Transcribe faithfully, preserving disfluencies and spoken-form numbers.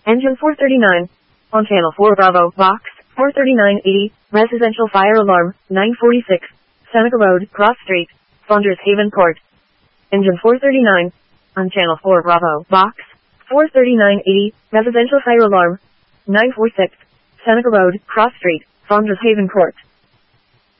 Engine four thirty-nine. On Channel four Bravo, Box four thirty-nine eighty, Residential Fire Alarm, nine forty-six, Seneca Road, Cross Street, Saunders Haven Court. Engine four thirty-nine. On Channel four Bravo, Box four thirty-nine eighty, Residential Fire Alarm, nine forty-six, Seneca Road, Cross Street, Saunders Haven Court.